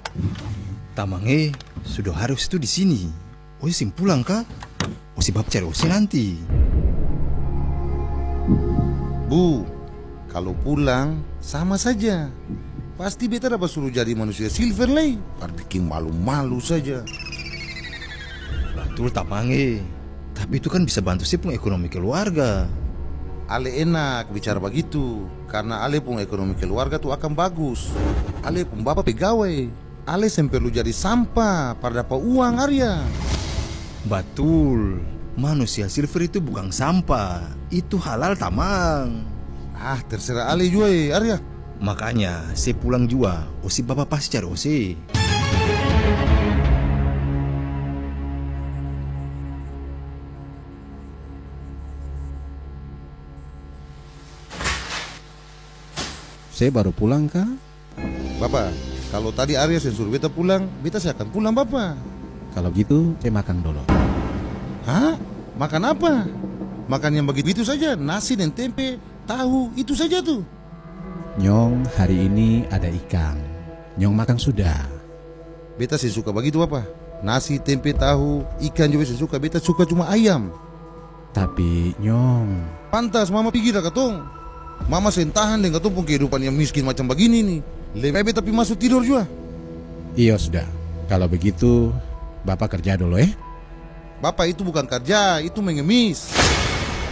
Tamange sudah harus itu di sini. Osi sing pulang kah? Osi bab cari Osi nanti. Bu, kalau pulang sama saja. Pasti beta dapat suruh jadi manusia silver lagi. Bikin malu-malu saja. Betul Tamange. Tapi itu kan bisa bantu si pun ekonomi keluarga. Ale enak bicara begitu, karena Ale pun ekonomi keluarga tuh akan bagus. Ale pun bapak pegawai. Ale perlu jadi sampah pada dapat uang Arya. Betul. Manusia silver itu bukan sampah. Itu halal Tamang. Ah, terserah Ale juga Arya. Makanya saya pulang juga. Osi bapak pasti cari Osi. Saya baru pulang kah? Bapak, kalau tadi Arya suruh beta pulang, beta saya akan pulang bapak. Kalau gitu saya makan dulu. Hah? Makan apa? Makan yang begitu saja, nasi dan tempe, tahu, itu saja tuh. Nyong, hari ini ada ikan. Nyong makan sudah. Beta sih suka begitu apa? Nasi, tempe, tahu, ikan juga sih suka. Beta suka cuma ayam. Tapi Nyong, Pantas mama pikir dah katong. Mama sentahan dengan katong pun kehidupan yang miskin macam begini nih. Lebih beta tapi masuk tidur juga. iya sudah. Kalau begitu Bapak kerja dulu Bapak itu bukan kerja, itu mengemis.